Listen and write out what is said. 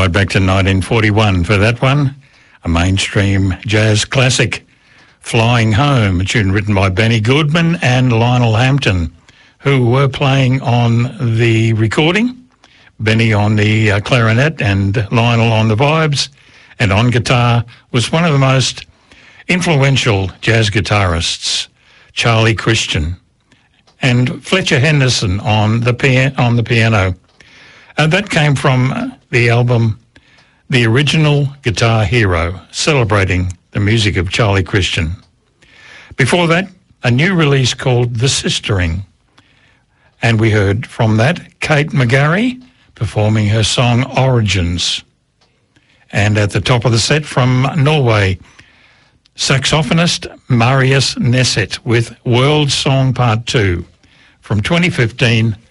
right back to 1941 for that one. A mainstream jazz classic, Flying Home, a tune written by Benny Goodman and Lionel Hampton, who were playing on the recording. Benny on the clarinet and Lionel on the vibes, and on guitar was one of the most influential jazz guitarists, Charlie Christian, and Fletcher Henderson on the piano. And that came from the album The Original Guitar Hero, celebrating the music of Charlie Christian. Before that, a new release called The Sistering. And we heard from that Kate McGarry performing her song Origins. And at the top of the set from Norway, saxophonist Marius Neset with World Song Part 2 from 2015,